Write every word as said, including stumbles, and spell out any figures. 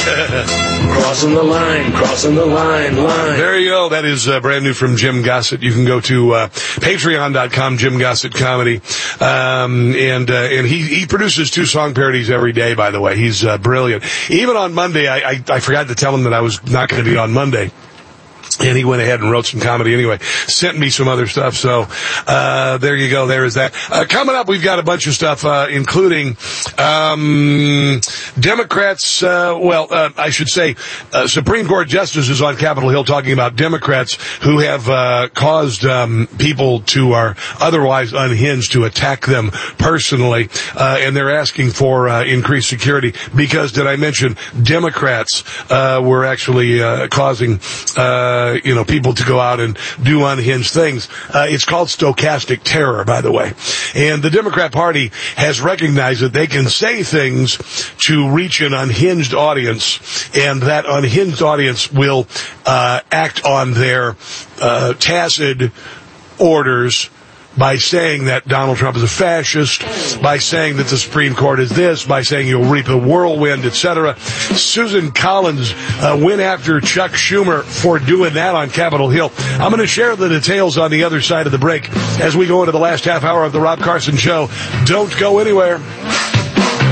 Crossing the line, crossing the line, line. There you go. That is uh, brand new from Jim Gossett. You can go to uh, patreon dot com, Jim Gossett Comedy. Um, and uh, and he, he produces two song parodies every day, by the way. He's uh, brilliant. Even on Monday, I, I, I forgot to tell him that I was not going to be on Monday. And he went ahead and wrote some comedy anyway. Sent me some other stuff. So uh there you go. There is that. Uh, coming up, we've got a bunch of stuff, uh including um Democrats. Uh, well, uh, I should say, uh, Supreme Court justices on Capitol Hill talking about Democrats who have uh caused um people to are otherwise unhinged to attack them personally, uh and they're asking for uh, increased security because, did I mention, Democrats uh were actually uh causing uh Uh, you know, people to go out and do unhinged things. Uh, it's called stochastic terror, by the way. And the Democrat Party has recognized that they can say things to reach an unhinged audience, and that unhinged audience will uh, act on their uh, tacit orders by saying that Donald Trump is a fascist, by saying that the Supreme Court is this, by saying you'll reap a whirlwind, et cetera. Susan Collins uh, went after Chuck Schumer for doing that on Capitol Hill. I'm going to share the details on the other side of the break as we go into the last half hour of the Rob Carson Show. Don't go anywhere.